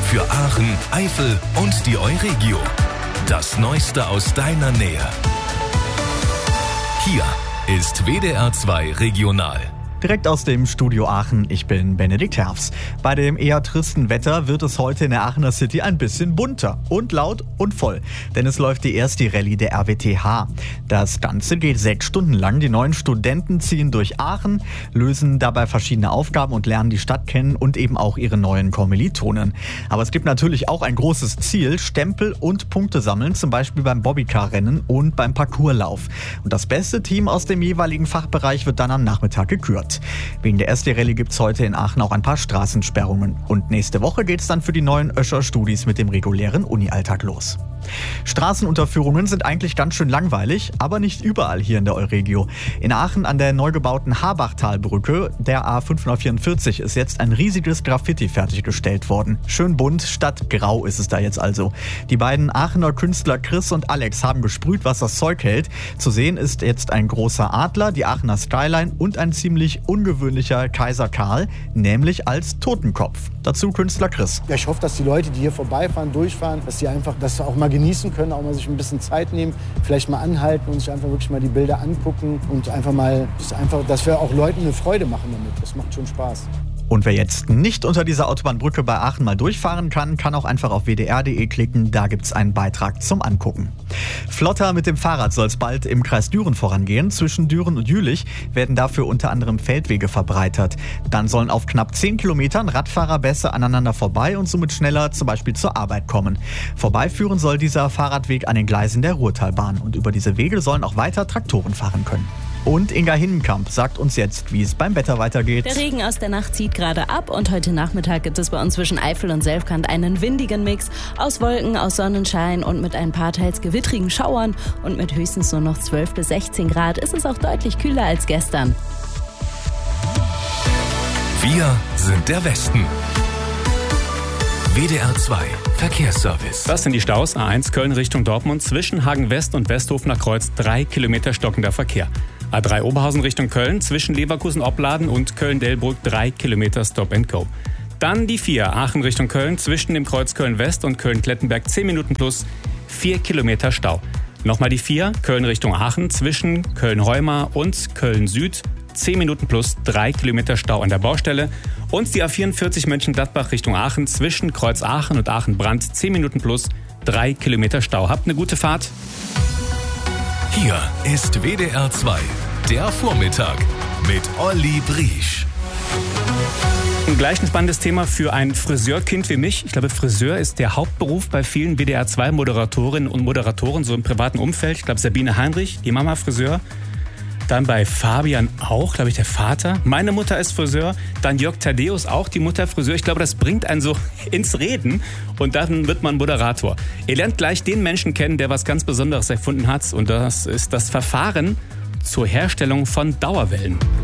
Für Aachen, Eifel und die Euregio. Das Neueste aus deiner Nähe. Hier ist WDR 2 Regional. Direkt aus dem Studio Aachen, ich bin Benedikt Herfs. Bei dem eher tristen Wetter wird es heute in der Aachener City ein bisschen bunter und laut und voll. Denn es läuft die erste Rallye der RWTH. Das Ganze geht 6 Stunden lang. Die 9 Studenten ziehen durch Aachen, lösen dabei verschiedene Aufgaben und lernen die Stadt kennen und eben auch ihre neuen Kommilitonen. Aber es gibt natürlich auch ein großes Ziel, Stempel und Punkte sammeln, zum Beispiel beim Bobbycar-Rennen und beim Parcourslauf. Und das beste Team aus dem jeweiligen Fachbereich wird dann am Nachmittag gekürt. Wegen der ersten Rallye gibt es heute in Aachen auch ein paar Straßensperrungen. Und nächste Woche geht es dann für die neuen Öscher-Studis mit dem regulären Uni-Alltag los. Straßenunterführungen sind eigentlich ganz schön langweilig, aber nicht überall hier in der Euregio. In Aachen an der neu gebauten Habachtalbrücke, der A544, ist jetzt ein riesiges Graffiti fertiggestellt worden. Schön bunt statt grau ist es da jetzt also. Die beiden Aachener Künstler Chris und Alex haben gesprüht, was das Zeug hält. Zu sehen ist jetzt ein großer Adler, die Aachener Skyline und ein ziemlich ungewöhnlicher Kaiser Karl, nämlich als Totenkopf. Dazu Künstler Chris. Ja, ich hoffe, dass die Leute, die hier vorbeifahren, durchfahren, dass die einfach das auch mal genießen können, auch mal sich ein bisschen Zeit nehmen, vielleicht mal anhalten und sich einfach wirklich mal die Bilder angucken und einfach mal, dass wir auch Leuten eine Freude machen damit. Das macht schon Spaß. Und wer jetzt nicht unter dieser Autobahnbrücke bei Aachen mal durchfahren kann auch einfach auf wdr.de klicken, da gibt's einen Beitrag zum Angucken. Flotter mit dem Fahrrad soll es bald im Kreis Düren vorangehen. Zwischen Düren und Jülich werden dafür unter anderem Feldwege verbreitert. Dann sollen auf knapp 10 Kilometern Radfahrer besser aneinander vorbei und somit schneller zum Beispiel zur Arbeit kommen. Vorbeiführen soll dieser Fahrradweg an den Gleisen der Ruhrtalbahn und über diese Wege sollen auch weiter Traktoren fahren können. Und Inga Hinnenkamp sagt uns jetzt, wie es beim Wetter weitergeht. Der Regen aus der Nacht zieht gerade ab und heute Nachmittag gibt es bei uns zwischen Eifel und Selfkant einen windigen Mix aus Wolken, aus Sonnenschein und mit ein paar teils gewittrigen Schauern. Und mit höchstens nur noch 12 bis 16 Grad ist es auch deutlich kühler als gestern. Wir sind der Westen. WDR 2 Verkehrsservice. Das sind die Staus. A1 Köln Richtung Dortmund zwischen Hagen West und Westhofener Kreuz 3 Kilometer stockender Verkehr. A3 Oberhausen Richtung Köln zwischen Leverkusen-Opladen und Köln-Delbrück 3 Kilometer Stop and Go. Dann die 4 Aachen Richtung Köln zwischen dem Kreuz Köln-West und Köln-Klettenberg 10 Minuten plus 4 Kilometer Stau. Nochmal die 4 Köln Richtung Aachen zwischen Köln-Heumar und Köln-Süd 10 Minuten plus 3 Kilometer Stau an der Baustelle. Und die A44 Mönchengladbach Richtung Aachen zwischen Kreuz Aachen und Aachen-Brandt 10 Minuten plus 3 Kilometer Stau. Habt eine gute Fahrt. Hier ist WDR 2, der Vormittag mit Olli Briesch. Gleich ein spannendes Thema für ein Friseurkind wie mich. Ich glaube, Friseur ist der Hauptberuf bei vielen WDR 2 Moderatorinnen und Moderatoren, so im privaten Umfeld. Ich glaube, Sabine Heinrich, die Mama Friseur. Dann bei Fabian auch, glaube ich, der Vater. Meine Mutter ist Friseur. Dann Jörg Thaddeus auch, die Mutter Friseur. Ich glaube, das bringt einen so ins Reden und dann wird man Moderator. Ihr lernt gleich den Menschen kennen, der was ganz Besonderes erfunden hat. Und das ist das Verfahren zur Herstellung von Dauerwellen.